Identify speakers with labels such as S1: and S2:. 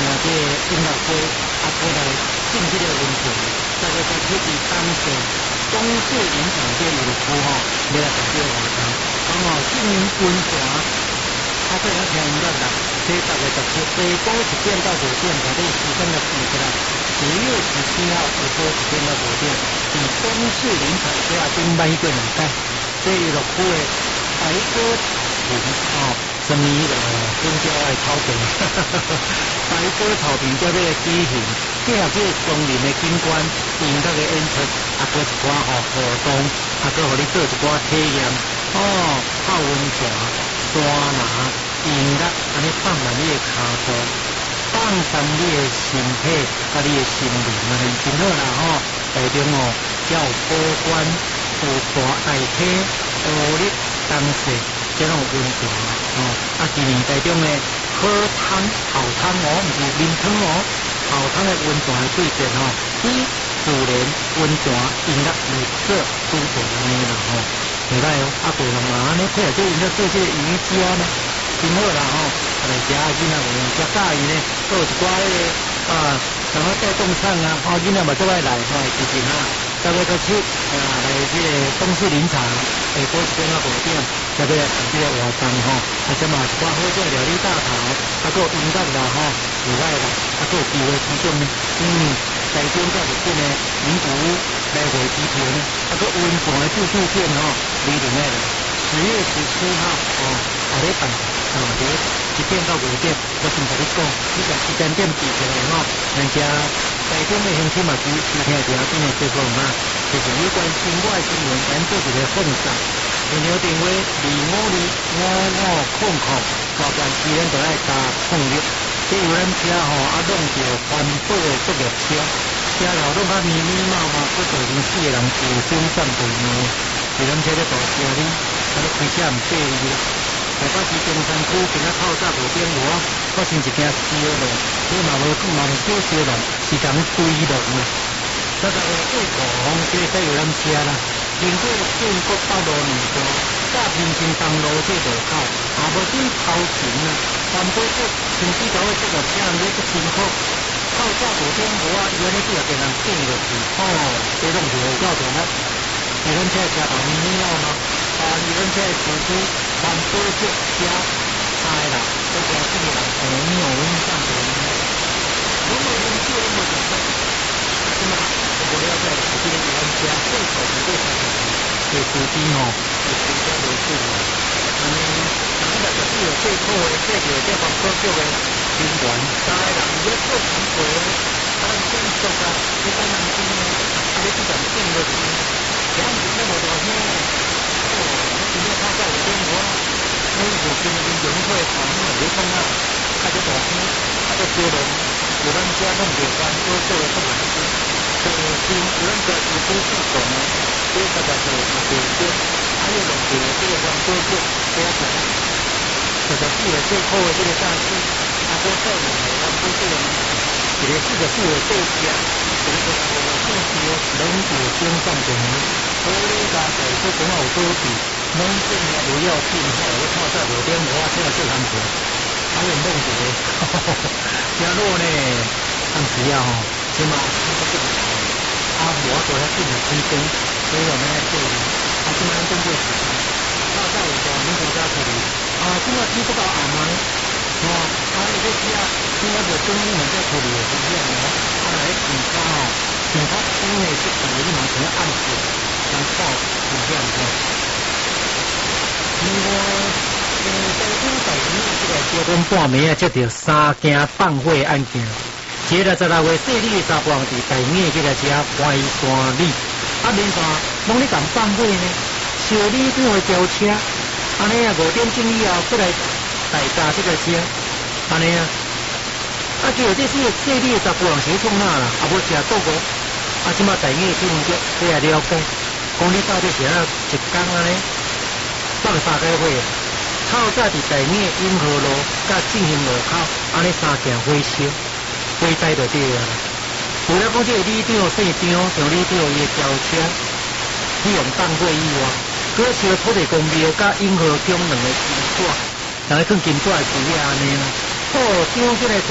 S1: 这个音乐会过来进这个温泉，再个再去伫当时东势林场这有区要来办这个活动，进温泉，再来听音乐啦。这10月17日下晡1点到5点，把这个时间就记起来。10月17号下晡1点到5点，伫东势林场这顶摆一个2摆，这落区的白鸽草坪什么公交的草坪，白鸽草坪叫做举行，结合这个松林的景观，音乐的演出，搁一寡活动，搁互你做一寡体验，泡温泉、山拿、音乐，安尼放慢你的脚步，放松你的身体，甲你的心灵，安尼真好啦台中叫宝关，有大大溪、湖丽、东势。这种温泉今年台中的好汤、泡汤不是面汤泡汤的温泉的对象以自然温泉音乐为做主题安尼啦袂歹对人安尼配合这音乐做这个瑜伽呢，真好啦来食囡仔有食介意呢，做一寡什么带动唱囡仔嘛都爱来其实10月17来这个东势林场下晡1点到5点，才要来办这个活动这嘛是寡好这料理大头，还有音乐啦袂歹啦，还有机会推荐台中甲日本的名古屋来回机票呢，还有温泉的住宿店离另外的10月17号下礼拜1点到5点，我先甲你讲，你把时间点记起来人家台中的乡亲嘛收听一下今日节目就是有关新闻的新闻，咱做一个分享。电话电话2525500，麻烦时咱就爱加06。这有咱车弄到环保的作业车，车头弄较密密麻麻，佫造成4个人受伤散步呢。是咱车咧大车哩，开车唔对哩。台北市中山区今仔透早5点外，发生一件烧路，这嘛无少烧路，是讲堆路嘛。10月8号这个有咱车啦。经过建国北路2段，大平新东路这路口，无对头前环保局停止条的这个车咧个真好，透早5点外原来只有给人进落去，这拢就到着啦。你咱车车头咪嘛，你咱车司机环保局车开啦，这个这个人上头，我们这个没得说，是吗？我了解的，这个咱车最好的最好的。这司机是比较没事的。就是有最后的这个这环保局的人员，大家人要做环保，建筑这个人工你这种建的是，这样子那么多天，今天他在5点5附近的融汇房没看到，他就大天，他就接人，有咱家弄点环保做的不好吃，有咱家有都市管呢。这个大家就还有这个环保局不要讲，就是最后的这个大事，都在我们环保局这个4个对家，这个信息能够跟上的呢，所以大家都讲有多比，能进不要进，我靠在5点5现在这样子，还有弄这个，加入呢，看只要起码我做了进了推灯。所以我们来这里，今晚工作时间，到下午的民国家处理，今晚听不到俺们，有些需要今晚的中医们在处理的时间来检查因为是可能马上按时来报这样子。在中北面这个交通半暝接到3件放火案件，接着16月4日查埔人伫北面这个车淮山里。连续拢咧共放火呢，小李这回轿车，安尼5点钟以后过来大驾这个车，安尼结果这是这里10个人先创哪啦，无吃倒过，即马大眼警局过来了解，讲你到底是一天安尼放3个火，透早伫大眼永和路甲进行路口，安尼3件火烧，火灾就对了。除了讲这个里长、县长、像里长伊的轿车，利用放火以外，佮烧土地公庙甲永和宫2个金纸，人去金纸的事业安尼啦。长这个